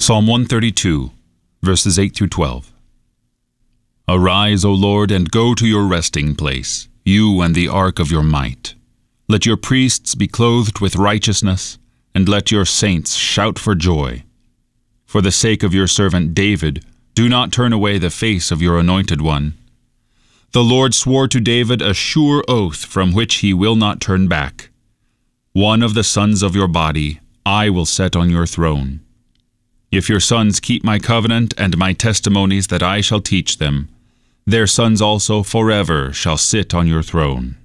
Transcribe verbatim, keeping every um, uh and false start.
Psalm one thirty-two, verses eight through twelve. Arise, O Lord, and go to your resting place, you and the ark of your might. Let your priests be clothed with righteousness, and let your saints shout for joy. For the sake of your servant David, do not turn away the face of your anointed one. The Lord swore to David a sure oath from which he will not turn back. One of the sons of your body I will set on your throne. If your sons keep my covenant and my testimonies that I shall teach them, their sons also forever shall sit on your throne.